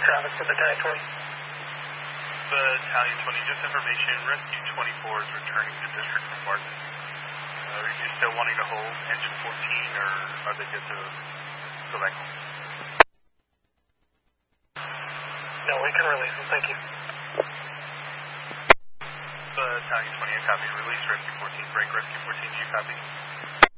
Travis with Battalion 20. Battalion 20, just information, Rescue 24 is returning to District Compartment. Are you still wanting to hold Engine 14, or are they good to go back home? No, we can release them, thank you. Battalion 20, I copy. Release Rescue 14. Break Rescue 14, do you copy?